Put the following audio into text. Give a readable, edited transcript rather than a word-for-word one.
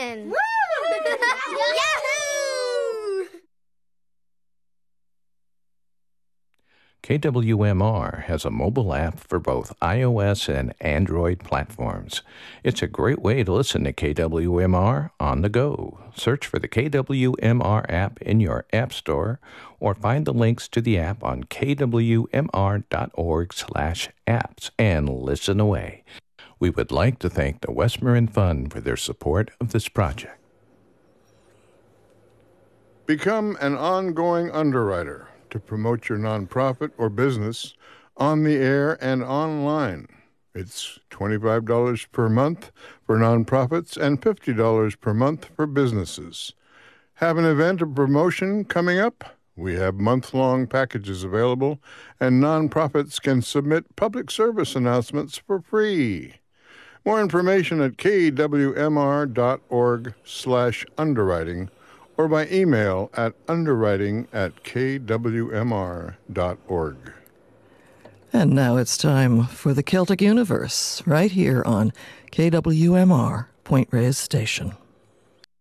Woo! Yahoo! KWMR has a mobile app for both iOS and Android platforms. It's a great way to listen to KWMR on the go. Search for the KWMR app in your app store or find the links to the app on kwmr.org/apps and listen away. We would like to thank the West Marin Fund for their support of this project. Become an ongoing underwriter to promote your nonprofit or business on the air and online. It's $25 per month for nonprofits and $50 per month for businesses. Have an event or promotion coming up? We have month-long packages available, and nonprofits can submit public service announcements for free. More information at kwmr.org/underwriting or by email at underwriting@kwmr.org. And now it's time for the Celtic Universe, right here on KWMR Point Reyes Station.